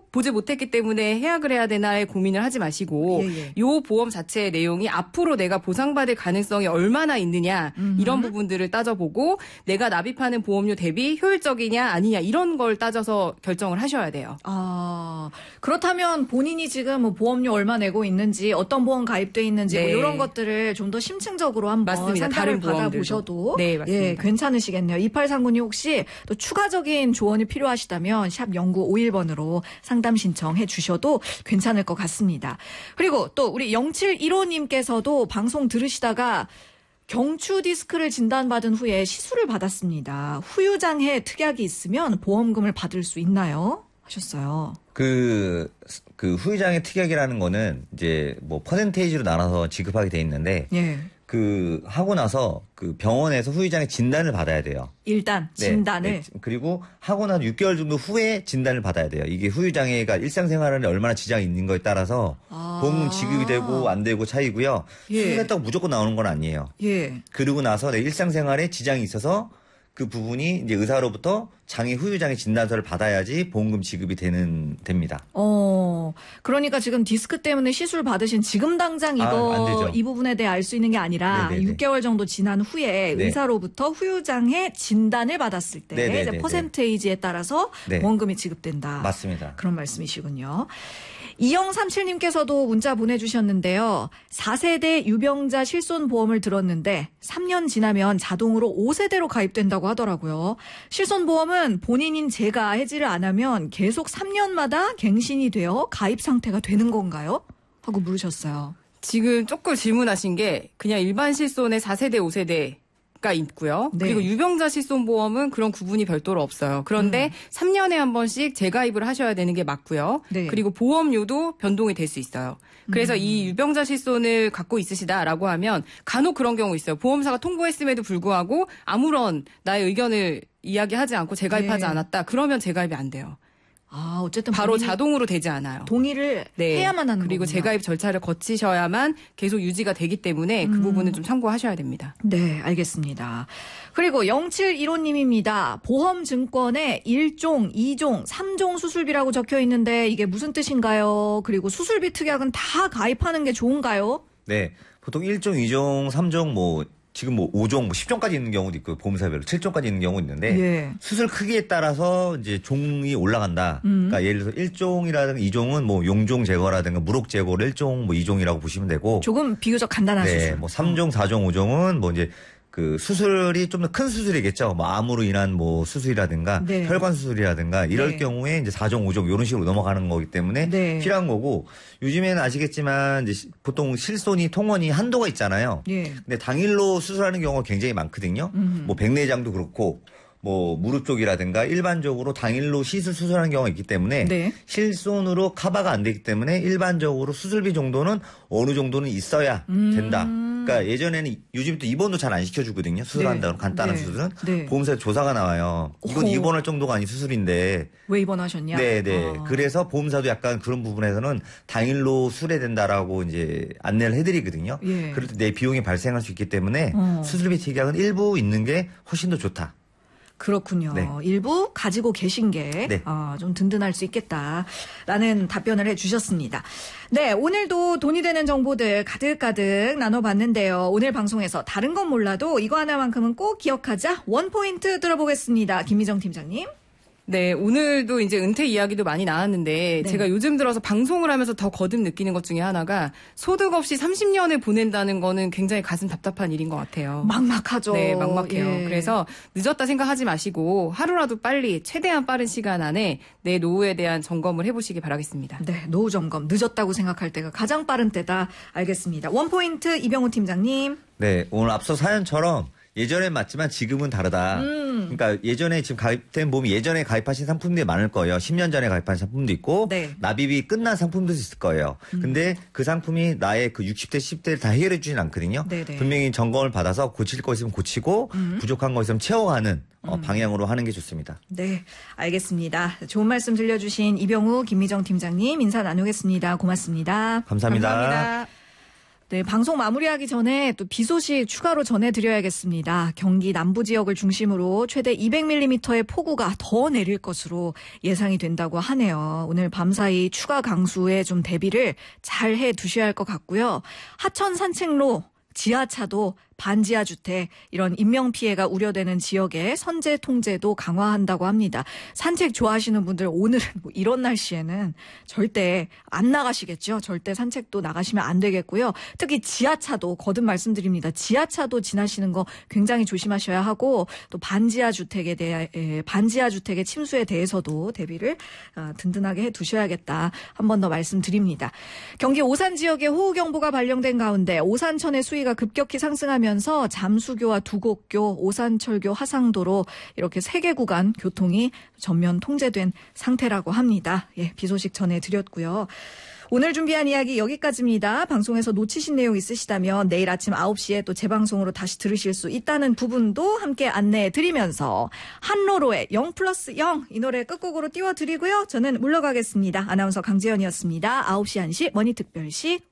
보지 못했기 때문에 해약을 해야 되나에 고민을 하지 마시고 요 보험 자체의 내용이 앞으로 내가 보상받을 가능성이 얼마나 있느냐 이런 부분들을 따져보고 내가 납입하는 보험료 대비 효율적이냐 아니냐 이런 걸 따져서 결정을 하셔야 돼요. 아, 그렇다면 본인이 지금 뭐 보험료 얼마 내고 있는지 어떤 보험 가입돼 있는지 뭐 이런 것들을 좀 더 심층적으로 한번 상담을 받아보셔도 예, 괜찮으시겠네요. 2839님 혹시 또 추가적인 조언이 필요하시다면 샵 0951번으로 상담 신청해 주셔도 괜찮을 것 같습니다. 그리고 또 우리 0715님께서도 방송 들으시다가 경추 디스크를 진단받은 후에 시술을 받았습니다. 후유장애 특약이 있으면 보험금을 받을 수 있나요? 하셨어요. 그 후유장애 특약이라는 거는 이제 뭐 퍼센테이지로 나눠서 지급하게 돼 있는데 그 하고 나서 그 병원에서 후유장애 진단을 받아야 돼요. 일단 진단을. 네. 그리고 하고 나서 6개월 정도 후에 진단을 받아야 돼요. 이게 후유장애가 일상생활에 얼마나 지장이 있는 거에 따라서 보험금 지급이 되고 안 되고 차이고요. 수술했다고 무조건 나오는 건 아니에요. 그러고 나서 내 일상생활에 지장이 있어서 그 부분이 이제 의사로부터 장애 후유장애 진단서를 받아야지 보험금 지급이 됩니다. 그러니까 지금 디스크 때문에 시술 받으신 지금 당장 이 부분에 대해 알 수 있는 게 아니라 6개월 정도 지난 후에 의사로부터 후유장애 진단을 받았을 때 이제 퍼센테이지에 따라서 보험금이 지급된다. 맞습니다. 그런 말씀이시군요. 2037님께서도 문자 보내주셨는데요. 4세대 유병자 실손보험을 들었는데 3년 지나면 자동으로 5세대로 가입된다고 하더라고요. 실손보험은 본인인 제가 해지를 안 하면 계속 3년마다 갱신이 되어 가입 상태가 되는 건가요? 하고 물으셨어요. 지금 조금 질문하신 게 그냥 일반 실손의 4세대, 5세대 가 있고요. 그리고 유병자 실손보험은 그런 구분이 별도로 없어요. 그런데 3년에 한 번씩 재가입을 하셔야 되는 게 맞고요. 그리고 보험료도 변동이 될 수 있어요. 그래서 이 유병자 실손을 갖고 있으시다라고 하면 간혹 그런 경우 있어요. 보험사가 통보했음에도 불구하고 아무런 나의 의견을 이야기하지 않고 재가입하지 않았다. 그러면 재가입이 안 돼요. 어쨌든 바로 자동으로 되지 않아요. 동의를 해야만 하는 그리고 거군요. 재가입 절차를 거치셔야만 계속 유지가 되기 때문에 그 부분은 좀 참고하셔야 됩니다. 네, 알겠습니다. 그리고 0715님입니다. 보험증권에 1종, 2종, 3종 수술비라고 적혀 있는데 이게 무슨 뜻인가요? 그리고 수술비 특약은 다 가입하는 게 좋은가요? 네, 보통 1종, 2종, 3종 지금 5종, 10종까지 있는 경우도 있고 보험사별로 7종까지 있는 경우도 있는데 수술 크기에 따라서 이제 종이 올라간다. 그러니까 예를 들어서 1종이라든가 2종은 용종 제거라든가 무록 제거를 1종, 2종이라고 보시면 되고 조금 비교적 간단한 수술. 3종, 4종, 5종은 이제 그 수술이 좀 더 큰 수술이겠죠. 암으로 인한 수술이라든가 혈관 수술이라든가 이럴 경우에 이제 4종, 5종 이런 식으로 넘어가는 거기 때문에 필요한 거고 요즘에는 아시겠지만 이제 보통 실손이 통원이 한도가 있잖아요. 근데 당일로 수술하는 경우가 굉장히 많거든요. 백내장도 그렇고 무릎 쪽이라든가 일반적으로 당일로 수술하는 경우가 있기 때문에 실손으로 커버가 안 되기 때문에 일반적으로 수술비 정도는 어느 정도는 있어야 된다. 그러니까 예전에는 요즘 또 입원도 잘 안 시켜주거든요. 수술한다고 간단한 수술은 보험사에 조사가 나와요. 이건 입원할 정도가 아닌 수술인데 왜 입원하셨냐? 그래서 보험사도 약간 그런 부분에서는 당일로 수술해야 된다라고 이제 안내를 해드리거든요. 그럴 때 내 비용이 발생할 수 있기 때문에 수술비 특약은 일부 있는 게 훨씬 더 좋다. 그렇군요. 일부 가지고 계신 게 좀 든든할 수 있겠다라는 답변을 해주셨습니다. 네, 오늘도 돈이 되는 정보들 가득가득 나눠봤는데요. 오늘 방송에서 다른 건 몰라도 이거 하나만큼은 꼭 기억하자. 원포인트 들어보겠습니다. 김미정 팀장님. 네, 오늘도 이제 은퇴 이야기도 많이 나왔는데 제가 요즘 들어서 방송을 하면서 더 거듭 느끼는 것 중에 하나가 소득 없이 30년을 보낸다는 거는 굉장히 가슴 답답한 일인 것 같아요. 막막하죠. 네, 막막해요. 그래서 늦었다 생각하지 마시고 하루라도 빨리 최대한 빠른 시간 안에 내 노후에 대한 점검을 해보시기 바라겠습니다. 네, 노후 점검 늦었다고 생각할 때가 가장 빠른 때다. 알겠습니다. 원포인트 이병우 팀장님. 네, 오늘 앞서 사연처럼 예전엔 맞지만 지금은 다르다. 그러니까 예전에 지금 가입된 보험이 예전에 가입하신 상품들이 많을 거예요. 10년 전에 가입한 상품도 있고 납입이 끝난 상품도 있을 거예요. 근데 그 상품이 나의 그 60대, 10대를 다 해결해 주진 않거든요. 분명히 점검을 받아서 고칠 거 있으면 고치고 부족한 거 있으면 채워가는 방향으로 하는 게 좋습니다. 네, 알겠습니다. 좋은 말씀 들려주신 이병우, 김미정 팀장님 인사 나누겠습니다. 고맙습니다. 감사합니다. 감사합니다. 네, 방송 마무리하기 전에 또 비 소식 추가로 전해드려야겠습니다. 경기 남부 지역을 중심으로 최대 200mm의 폭우가 더 내릴 것으로 예상이 된다고 하네요. 오늘 밤사이 추가 강수에 좀 대비를 잘 해두셔야 할 것 같고요. 하천 산책로, 지하차도, 반지하 주택 이런 인명피해가 우려되는 지역에 선제 통제도 강화한다고 합니다. 산책 좋아하시는 분들 오늘은 뭐 이런 날씨에는 절대 안 나가시겠죠. 절대 산책도 나가시면 안 되겠고요. 특히 지하차도 거듭 말씀드립니다. 지하차도 지나시는 거 굉장히 조심하셔야 하고 또 반지하 주택의 침수에 대해서도 대비를 든든하게 해두셔야겠다. 한 번 더 말씀드립니다. 경기 오산 지역에 호우경보가 발령된 가운데 오산천의 수위가 급격히 상승하면서 잠수교와 두곡교, 오산철교, 하상도로 이렇게 3개 구간 교통이 전면 통제된 상태라고 합니다. 예, 비 소식 전해드렸고요. 오늘 준비한 이야기 여기까지입니다. 방송에서 놓치신 내용 있으시다면 내일 아침 9시에 또 재방송으로 다시 들으실 수 있다는 부분도 함께 안내해 드리면서 한로로의 0+0 이 노래 끝곡으로 띄워드리고요. 저는 물러가겠습니다. 아나운서 강재현이었습니다. 9시 1시 머니특별시